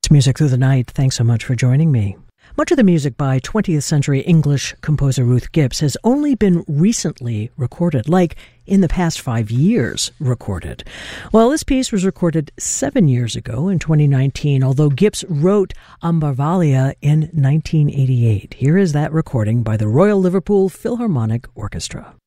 It's Music Through the Night. Thanks so much for joining me. Much of the music by 20th century English composer Ruth Gibbs has only been recently recorded, like in the past 5 years recorded. Well, this piece was recorded 7 years ago in 2019, although Gibbs wrote Ambarvalia in 1988. Here is that recording by the Royal Liverpool Philharmonic Orchestra.